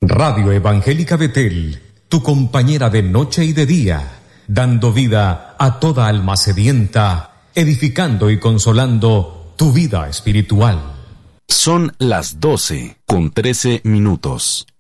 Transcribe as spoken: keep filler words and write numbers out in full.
Radio Evangélica Betel, tu compañera de noche y de día, dando vida a toda alma sedienta, edificando y consolando tu vida espiritual. Son las doce con trece minutos.